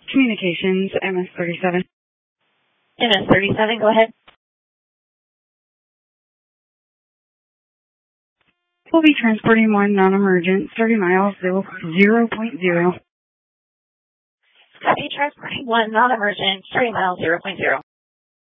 Communications, MS-37. MS-37, go ahead. We'll be transporting one non-emergent, 30 miles, 0.0. Copy, transporting one non-emergent, 30 miles, 0.0.